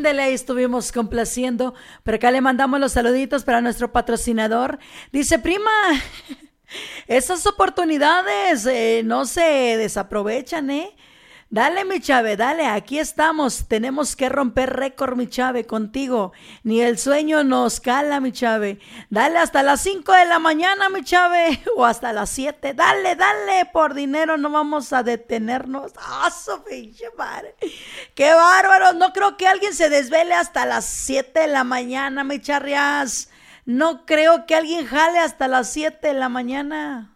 Ándele, ahí estuvimos complaciendo. Pero acá le mandamos los saluditos para nuestro patrocinador. Dice, prima, esas oportunidades no se desaprovechan, ¿eh? Dale, mi Chave, dale, aquí estamos. Tenemos que romper récord, mi Chave, contigo. Ni el sueño nos cala, mi Chave. Dale hasta las 5 de la mañana, mi Chave, o hasta las 7. Dale, dale, por dinero no vamos a detenernos. ¡Ah, su pinche madre! ¡Qué bárbaro! No creo que alguien se desvele hasta las 7 de la mañana, mi Charrias. No creo que alguien jale hasta las 7 de la mañana.